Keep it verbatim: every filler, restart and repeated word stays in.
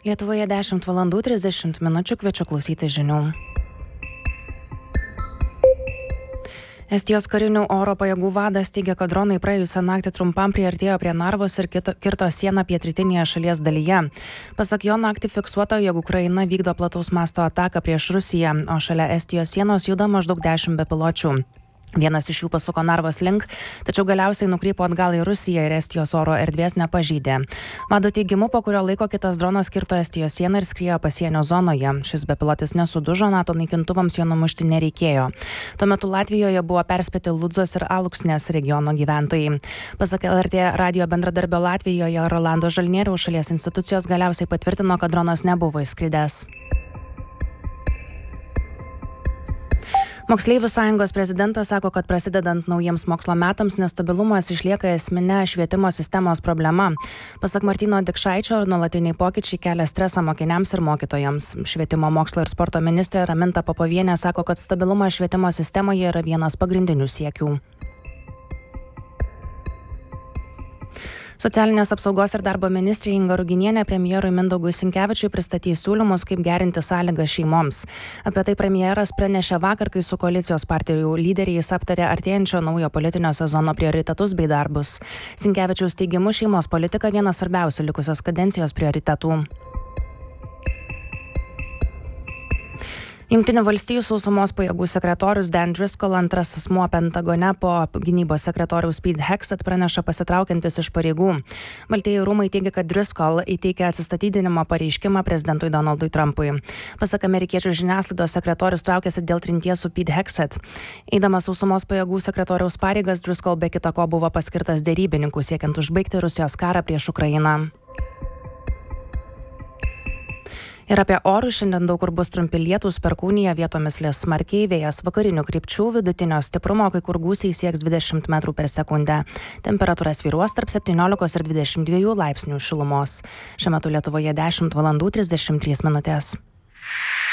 Lietuvoje dešimt valandų trisdešimt minučių, kviečiu klausyti žinių. Estijos karinių oro pajėgų vadas teigia, kad dronai praėjusią naktį trumpam priartėjo prie Narvos ir kito, kirto sieną pietrytinėje šalies dalyje. Pasak jo, naktį fiksuota, jog Ukraina vykdo plataus masto ataką prieš Rusiją, o šalia Estijos sienos juda maždaug dešimt bepiločių. Vienas iš jų pasuko Narvos link, tačiau galiausiai nukrypo atgal į Rusiją ir Estijos oro erdvės nepažeidė. Vado teigimu, po kurio laiko kitas dronas kirto Estijos sieną ir skriejo pasienio zonoje. Šis bepilotis nesudužo, NATO naikintuvams jo numušti nereikėjo. Tuo metu Latvijoje buvo perspėti Ludzos ir Aluksnės regiono gyventojai. Pasak L R T radijo bendradarbio Latvijoje Rolando Žalnieriaus, šalies institucijos galiausiai patvirtino, kad dronas nebuvo įskridęs. Moksleivių sąjungos prezidentas sako, kad prasidedant naujiems mokslo metams nestabilumas išlieka esminė švietimo sistemos problema. Pasak Martyno Dikšaičio, nuolatiniai pokyčiai kelia stresą mokiniams ir mokytojams. Švietimo, mokslo ir sporto ministrė Raminta Popovienė sako, kad stabilumas švietimo sistemoje yra vienas pagrindinių siekių. Socialinės apsaugos ir darbo ministrė Inga Ruginienė premjerui Mindaugui Sinkevičiui pristatys siūlymus, kaip gerinti sąlygas šeimoms. Apie tai premjeras pranešė vakar, kai su koalicijos partijų lyderiais aptarė artėjančio naujo politinio sezono prioritetus bei darbus. Sinkevičiaus teigimu, šeimos politika vienas svarbiausių likusios kadencijos prioritetų. Jungtinių valstijų sausumos pajėgų sekretorius Dan Driscoll, antras asmuo Pentagone po gynybos sekretoriaus Pete Hegseth, praneša pasitraukiantis iš pareigų. Baltieji rūmai teigia, kad Driscoll įteikė atsistatydinimo pareiškimą prezidentui Donaldui Trumpui. Pasak amerikiečių žiniasklaidos, sekretorius traukėsi dėl trinties su Pete Hegseth. Eidamas sausumos pajėgų sekretoriaus pareigas, Driscoll be kita ko buvo paskirtas derybininku siekiant užbaigti Rusijos karą prieš Ukrainą. Ir apie orus, šiandien daug kur bus trumpi lietūs, perkūnija, vietomis lis smarkiai, vėjas vakarinių krypčių, vidutinio stiprumo, kai kur gūsiai sieks dvidešimt metrų per sekundę. Temperatūra svyruos tarp septyniolikos ir dvidešimt dviejų laipsnių šilumos. Šiuo metu Lietuvoje dešimt valandų trisdešimt trys minutės.